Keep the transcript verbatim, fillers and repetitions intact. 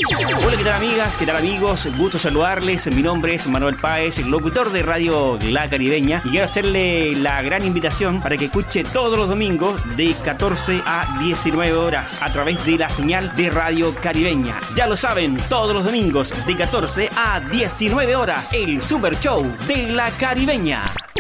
Hola, ¿qué tal amigas? ¿Qué tal amigos? Gusto saludarles. Mi nombre es Manuel Páez, el locutor de Radio La Caribeña, y quiero hacerle la gran invitación para que escuche todos los domingos de catorce a diecinueve horas a través de la señal de Radio Caribeña. Ya lo saben, todos los domingos de catorce a diecinueve horas, el Super Show de La Caribeña.